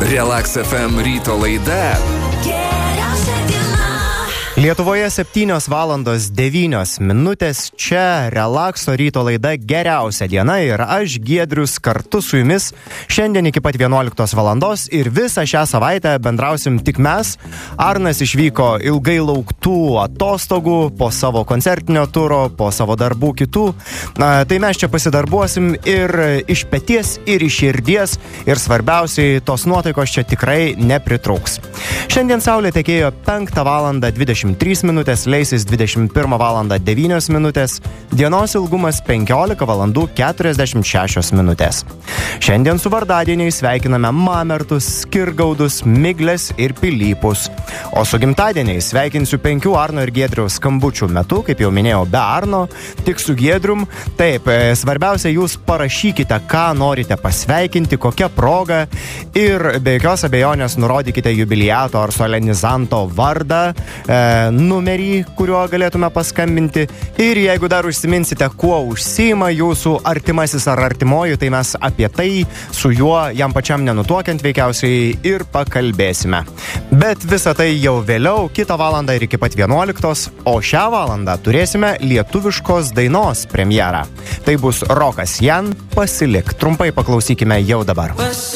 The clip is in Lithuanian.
Relax FM ryto laida. Lietuvoje 7:09 čia Relakso ryto laida Geriausia diena ir aš, Giedrius, kartu su jumis šiandien iki pat 11 valandos ir visą šią savaitę bendrausim tik mes. Arnas išvyko ilgai lauktų atostogų, po savo koncertinio turo, po savo darbų kitų. Tai mes čia pasidarbuosim ir iš peties, ir iš širdies ir svarbiausiai tos nuotaikos čia tikrai nepritrūks. Šiandien saulė tekėjo 5:23 minutės, leisis 21:09 minutės, dienos ilgumas 15:46 minutės. Šiandien su vardadieniais sveikiname Mamertus, Skirgaudus, Migles ir Pilypus. O su gimtadieniais sveikinsiu 5 Arno ir Giedriaus skambučių metu, kaip jau minėjau, be Arno, tik su Giedrium. Taip, svarbiausia, jūs parašykite, ką norite pasveikinti, kokia proga ir be jokios abejonės nurodykite jubiliato ar solenizanto vardą, numerį, kuriuo galėtume paskambinti. Ir jeigu dar užsiminsite, kuo užsiima jūsų artimasis ar artimoji, tai mes apie tai su juo, jam pačiam nenutuokiant veikiausiai, ir pakalbėsime. Bet visą tai jau vėliau, kitą valandą ir iki pat 11, o šią valandą turėsime lietuviškos dainos premjerą. Tai bus Rokas Jan, Pasilik. Trumpai paklausykime jau dabar.